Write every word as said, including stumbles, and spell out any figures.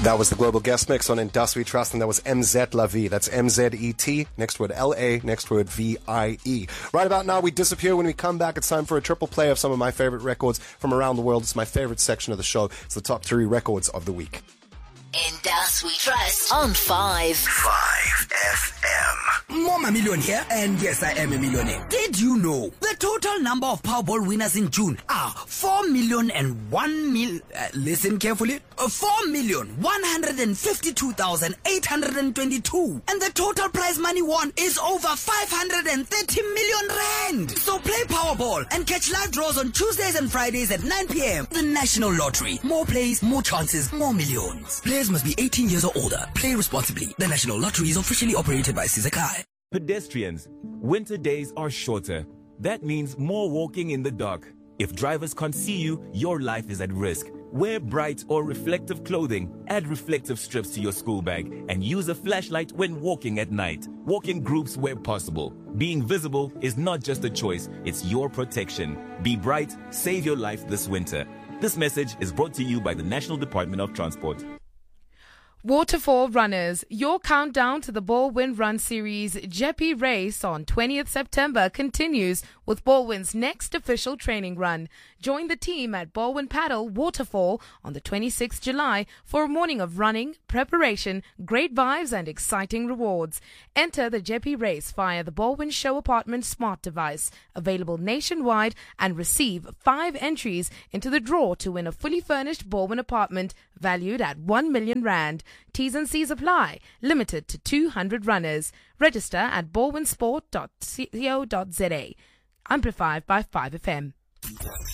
That was the Global Guest Mix on Indus We Trust, and that was M Z La Vie. That's M Z E T, next word L A, next word V I E. Right about now, we disappear. When we come back, it's time for a triple play of some of my favorite records from around the world. It's my favorite section of the show. It's the top three records of the week. Indus We Trust on five. five F M. Mama Million here, and yes, I am a millionaire. Did you know the total number of Powerball winners in June are four million and one mil... Uh, listen carefully. Uh, four million one hundred fifty-two thousand eight hundred twenty-two. And the total prize money won is over five hundred thirty million rand. So play Powerball and catch live draws on Tuesdays and Fridays at nine p.m. The National Lottery. More plays, more chances, more millions. Players must be eighteen years or older. Play responsibly. The National Lottery is officially operated by Sizakai. Pedestrians, winter days are shorter. That means more walking in the dark. If drivers can't see you, your life is at risk. Wear bright or reflective clothing, add reflective strips to your school bag, and use a flashlight when walking at night. Walk in groups where possible. Being visible is not just a choice, it's your protection. Be bright, save your life this winter. This message is brought to you by the National Department of Transport. Waterfall runners, your countdown to the Baldwin Run Series Jeppy race on twentieth September continues with Baldwin's next official training run. Join the team at Baldwin Paddle Waterfall on the twenty-sixth of July for a morning of running, preparation, great vibes and exciting rewards. Enter the Jeppy race via the Baldwin Show Apartment smart device, available nationwide, and receive five entries into the draw to win a fully furnished Baldwin apartment valued at one million rand. T's and C's apply. Limited to two hundred runners. Register at baldwinsport dot co dot za. Amplified by five F M.